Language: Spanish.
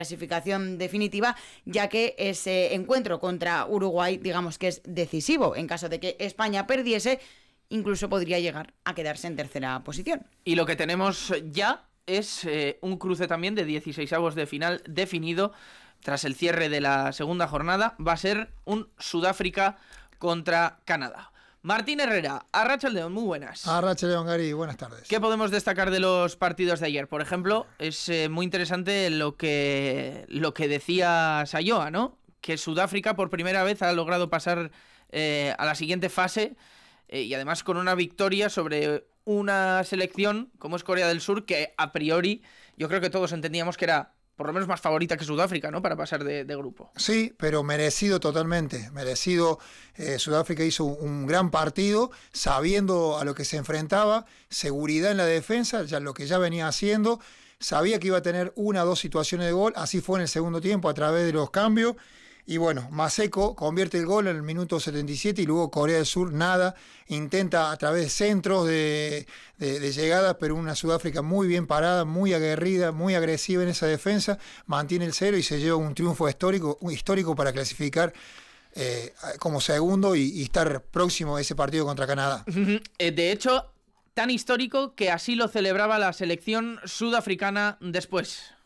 clasificación definitiva, ya que ese encuentro contra Uruguay, digamos que es decisivo. En caso de que España perdiese, incluso podría llegar a quedarse en tercera posición. Y lo que tenemos ya es un cruce también de 16avos de final definido tras el cierre de la segunda jornada. Va a ser un Sudáfrica contra Canadá. Martín Herrera, Arratsaldeon, muy buenas. Arratsaldeon, Gary, buenas tardes. ¿Qué podemos destacar de los partidos de ayer? Por ejemplo, es muy interesante lo que decía Sayoa, ¿no? Que Sudáfrica por primera vez ha logrado pasar a la siguiente fase y además con una victoria sobre una selección como es Corea del Sur, que a priori yo creo que todos entendíamos que era por lo menos más favorita que Sudáfrica, ¿no? Para pasar de grupo. Sí, pero merecido totalmente, merecido. Sudáfrica hizo un gran partido, sabiendo a lo que se enfrentaba, seguridad en la defensa, ya lo que ya venía haciendo, sabía que iba a tener 1 o 2 situaciones de gol, así fue en el segundo tiempo a través de los cambios. Y bueno, Maseko convierte el gol en el minuto 77 y luego Corea del Sur nada, intenta a través de centros de llegadas, pero una Sudáfrica muy bien parada, muy aguerrida, muy agresiva en esa defensa, mantiene el 0 y se lleva un triunfo histórico para clasificar como segundo y estar próximo a ese partido contra Canadá. De hecho, tan histórico que así lo celebraba la selección sudafricana después.